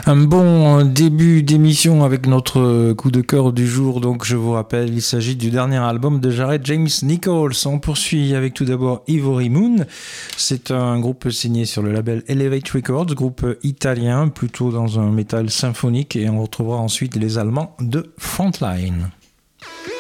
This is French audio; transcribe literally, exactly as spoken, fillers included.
Un bon début d'émission avec notre coup de cœur du jour. Donc, je vous rappelle, il s'agit du dernier album de Jared James Nichols. On poursuit avec tout d'abord Ivory Moon. C'est un groupe signé sur le label Elevate Records, groupe italien, plutôt dans un métal symphonique. Et on retrouvera ensuite les Allemands de Frontline.